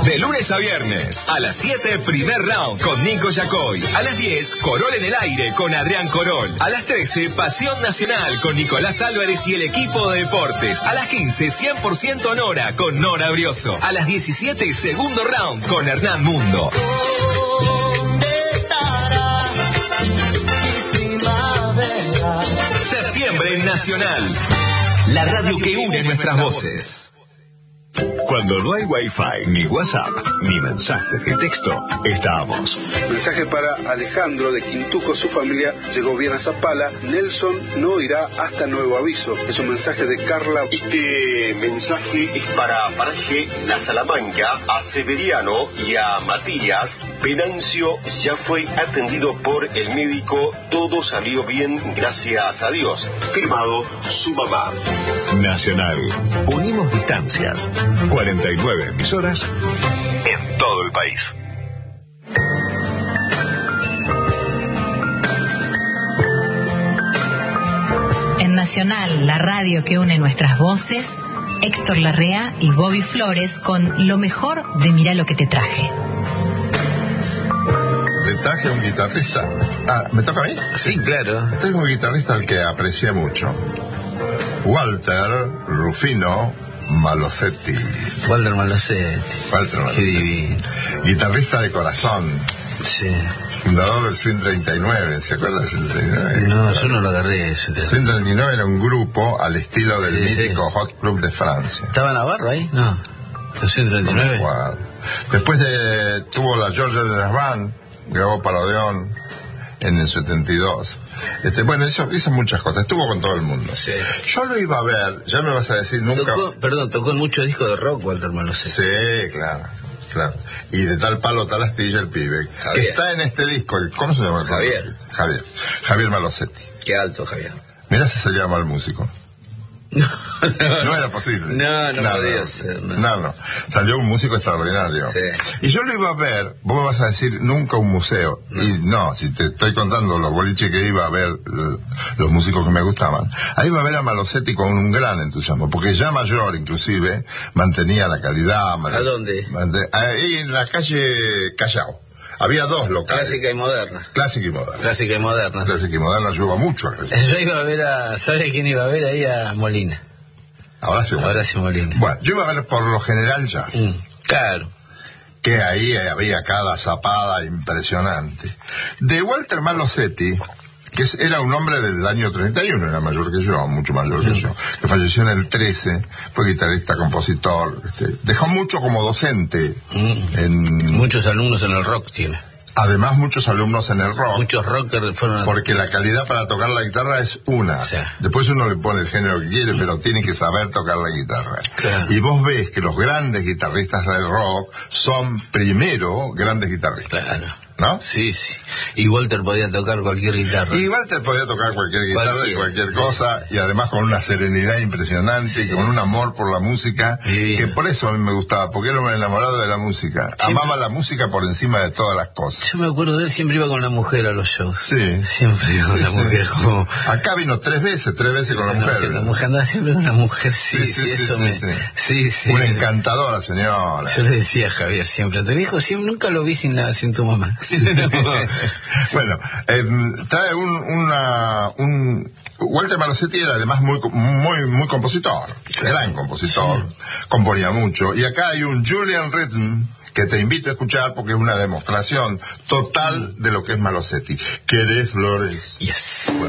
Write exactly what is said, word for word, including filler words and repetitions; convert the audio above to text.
De lunes a viernes, a las siete, primer round con Nico Yacoy. A las diez, Corol en el aire con Adrián Corol. A las trece, Pasión Nacional con Nicolás Álvarez y el equipo de deportes. A las quince, cien por ciento Nora con Nora Brioso. A las diecisiete, segundo round con Hernán Mundo. Septiembre Nacional. La radio que une nuestras voces. Cuando no hay Wi-Fi, ni WhatsApp, ni mensajes de texto, estamos. Mensaje para Alejandro de Quintuco, su familia llegó bien a Zapala. Nelson no irá hasta nuevo aviso. Es un mensaje de Carla. Este mensaje es para Paraje La Salamanca, a Severiano y a Matías. Venancio ya fue atendido por el médico, todo salió bien, gracias a Dios. Firmado su mamá. Nacional. Unimos distancias. cuarenta y nueve emisoras en todo el país. En Nacional, la radio que une nuestras voces, Héctor Larrea y Bobby Flores con lo mejor de Mirá lo que te traje. Le traje a un guitarrista. Ah, ¿me toca a mí? Sí, claro. Tengo un guitarrista al que aprecié mucho. Walter Rufino Malosetti. Walter Malosetti. Walter Malosetti. Qué divino. Guitarrista de corazón. Sí. Fundador del Swing treinta y nueve, ¿se acuerda del Swing treinta y nueve? No, yo no lo agarré eso. Swing treinta y nueve era un grupo al estilo del Sí, mítico sí. Hot Club de Francia. ¿Estaba Navarro ahí? No. ¿El Swing treinta y nueve? No. Después de, tuvo la Georgia de las Band, grabó para Odeón en el setenta y dos. Este, bueno, hizo, hizo muchas cosas, estuvo con todo el mundo. Sí. Yo lo iba a ver, ya me vas a decir nunca. Tocó, perdón, tocó en muchos discos de rock Walter Malosetti. Sí, claro, claro. Y de tal palo, tal astilla el pibe. Javier. Que está en este disco, ¿cómo se llama el Javier. Javier. Javier Malosetti. Qué alto, Javier. Mirá si se llama el músico. No, No, no, era posible. No, no, no podía no, ser. No. no, no. Salió un músico extraordinario. Sí. Y yo lo iba a ver, vos me vas a decir, nunca un museo. No. Y no, si te estoy contando los boliches que iba a ver, l- los músicos que me gustaban. Ahí iba a ver a Malosetti con un gran entusiasmo, porque ya mayor, inclusive, mantenía la calidad. ¿A dónde? mant- ahí en la calle Callao. Había dos locales. Clásica y moderna. Clásica y moderna. Clásica y moderna. Clásica y moderna ayuda mucho a Callao. Yo iba a ver a... ¿Sabes quién iba a ver ahí? A Molina. Ahora sí. Ahora sí Molina. Bueno, yo iba a ver por lo general jazz. Mm, claro. Que ahí había cada zapada impresionante. De Walter Malosetti, que es- era un hombre del año treinta y uno, era mayor que yo, mucho mayor que yo, que falleció en el trece, fue guitarrista, compositor, este, dejó mucho como docente, Mm. en, Muchos alumnos en el rock tiene. además muchos alumnos en el rock, Muchos rockers fueron a... porque la calidad para tocar la guitarra es una. Sí. Después uno le pone el género que quiere, pero tiene que saber tocar la guitarra. Claro. Y vos ves que los grandes guitarristas del rock son primero grandes guitarristas. Claro. ¿No? Sí, sí. Y Walter podía tocar cualquier guitarra. Y Walter podía tocar cualquier guitarra Cualquier. y cualquier cosa, y además con una serenidad impresionante, y con un amor por la música, Divino. que por eso a mí me gustaba, porque era un enamorado de la música. Sí. Amaba la música por encima de todas las cosas. Yo me acuerdo de él, siempre iba con la mujer a los shows. Sí. Siempre iba con Sí, la sí. mujer. Como... Acá vino tres veces, tres veces con la No, mujer. que la mujer andaba siempre con la mujer, sí, Sí, sí, sí, sí, eso sí, me... sí. Sí, sí. Una encantadora señora. Yo le decía a Javier siempre, tu viejo siempre, nunca lo vi sin, la, sin tu mamá. No. Bueno, eh, trae un, una, un... Walter Malosetti era además muy, muy, muy compositor, gran compositor, sí. Componía mucho. Y acá hay un Julian Rhythm que te invito a escuchar porque es una demostración total de lo que es Malosetti. ¿Querés flores? Yes. Bueno.